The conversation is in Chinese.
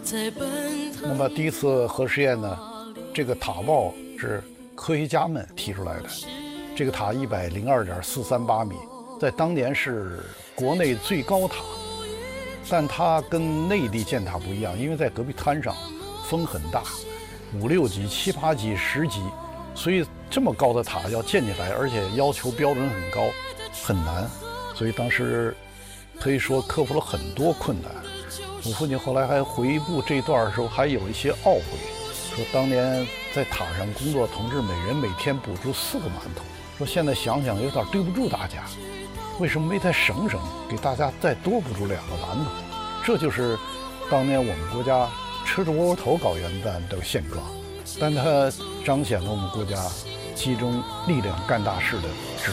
那么第一次核试验呢，这个塔爆是科学家们提出来的。这个塔102.438米，在当年是国内最高塔，但它跟内地建塔不一样，因为在戈壁滩上，风很大，5、6级、7、8级、10级，所以这么高的塔要建起来，而且要求标准很高，很难。所以当时可以说克服了很多困难。我父亲后来还回顾这一段的时候，还有一些懊悔，说当年在塔上工作同志每人每天补助4个馒头，说现在想想有点对不住大家，为什么没再省省，给大家再多补助2个馒头？这就是当年我们国家吃着窝窝头搞原子弹的现状，但它彰显了我们国家集中力量干大事的智慧。